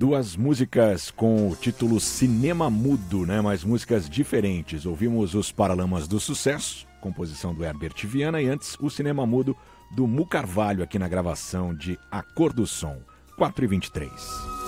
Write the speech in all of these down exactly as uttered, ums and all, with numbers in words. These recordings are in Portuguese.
duas músicas com o título Cinema Mudo, né? Mas músicas diferentes. Ouvimos os Paralamas do Sucesso, composição do Herbert Viana, e antes o Cinema Mudo do Mu Carvalho, aqui na gravação de A Cor do Som, quatro e vinte e três.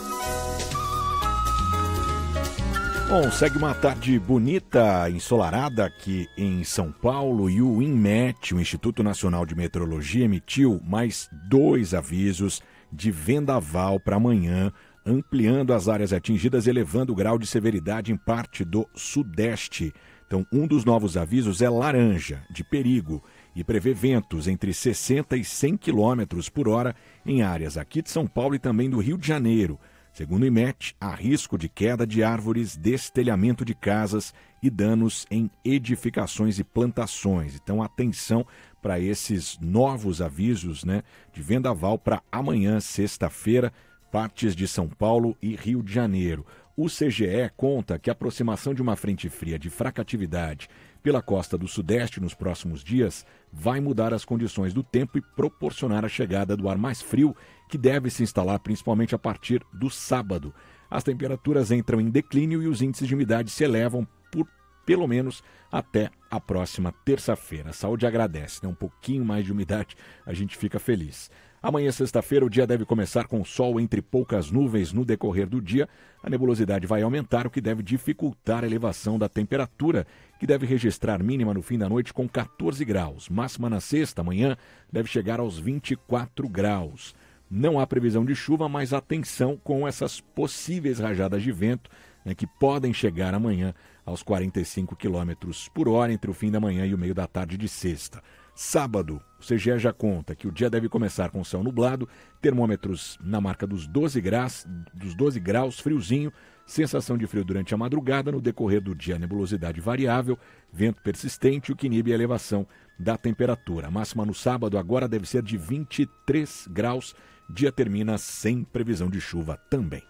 Bom, segue uma tarde bonita, ensolarada aqui em São Paulo, e o INMET, o Instituto Nacional de Meteorologia, emitiu mais dois avisos de vendaval para amanhã, ampliando as áreas atingidas, elevando o grau de severidade em parte do sudeste. Então, um dos novos avisos é laranja, de perigo, e prevê ventos entre sessenta e cem quilômetros por hora em áreas aqui de São Paulo e também do Rio de Janeiro. Segundo o INMET, há risco de queda de árvores, destelhamento de casas e danos em edificações e plantações. Então, atenção para esses novos avisos, né, de vendaval para amanhã, sexta-feira, partes de São Paulo e Rio de Janeiro. O C G E conta que a aproximação de uma frente fria de fraca atividade pela costa do Sudeste nos próximos dias vai mudar as condições do tempo e proporcionar a chegada do ar mais frio, que deve se instalar principalmente a partir do sábado. As temperaturas entram em declínio e os índices de umidade se elevam por pelo menos até a próxima terça-feira. A saúde agradece, né? Um pouquinho mais de umidade, a gente fica feliz. Amanhã, sexta-feira, o dia deve começar com sol entre poucas nuvens. No decorrer do dia, a nebulosidade vai aumentar, o que deve dificultar a elevação da temperatura, que deve registrar mínima no fim da noite com catorze graus. Máxima na sexta, amanhã, deve chegar aos vinte e quatro graus. Não há previsão de chuva, mas atenção com essas possíveis rajadas de vento, né, que podem chegar amanhã aos quarenta e cinco quilômetros por hora entre o fim da manhã e o meio da tarde de sexta. Sábado, o C G E já conta que o dia deve começar com céu nublado, termômetros na marca dos doze graus, dos doze graus, friozinho, sensação de frio durante a madrugada. No decorrer do dia, nebulosidade variável, vento persistente, o que inibe a elevação da temperatura. A máxima no sábado agora deve ser de vinte e três graus, dia termina sem previsão de chuva também.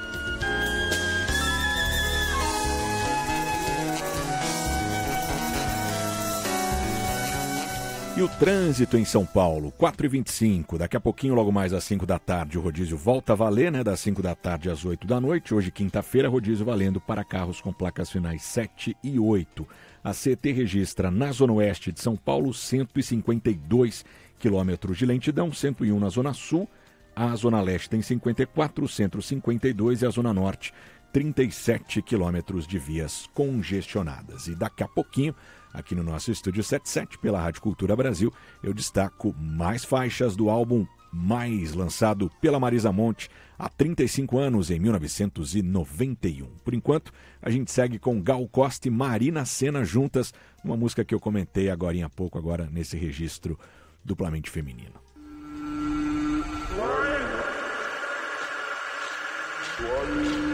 E o trânsito em São Paulo, quatro e vinte e cinco, daqui a pouquinho, logo mais às cinco da tarde, o rodízio volta a valer, né, das cinco da tarde às oito da noite. Hoje, quinta-feira, rodízio valendo para carros com placas finais sete e oito. A C E T registra na Zona Oeste de São Paulo cento e cinquenta e dois quilômetros de lentidão, cento e um na Zona Sul. A Zona Leste tem cinquenta e quatro, o Centro cinquenta e dois e a Zona Norte trinta e sete quilômetros de vias congestionadas. E daqui a pouquinho, aqui no nosso Estúdio setenta e sete, pela Rádio Cultura Brasil, eu destaco mais faixas do álbum Mais, lançado pela Marisa Monte há trinta e cinco anos, em mil novecentos e noventa e um. Por enquanto, a gente segue com Gal Costa e Marina Sena juntas, uma música que eu comentei agora há pouco, agora nesse registro duplamente feminino. One.